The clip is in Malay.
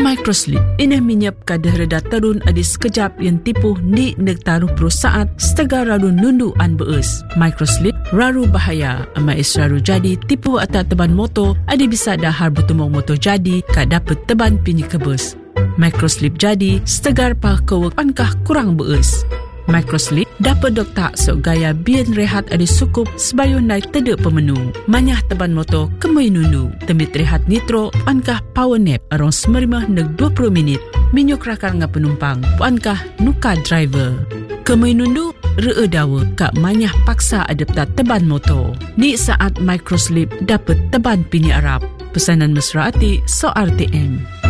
Microslip ini menyap kadar reda terun adi sekejap yang tipu ni negtaruh perusahaan setengah raru nundu an beus. Microslip raru bahaya ama raru jadi tipu atau teban motor adi bisa dahar bertumong motor jadi kak dapat teban pini kebus. Microslip jadi setegar pah kewek pankah kurang beus. Microslip dapat doktak sok gaya bian rehat adi sukup sebayun naik tedek pemenung. Manyah teban motor kemui nundu. Temit rehat nitro pankah power nap arong 15 neg 20 minit. Minyuk rakar nga penumpang pankah nuka driver. Kemui nundu ree dawa kak manyah paksa adapta teban motor. Ni saat Microslip dapat teban pini Arab. Pesanan mesra ati so RTM.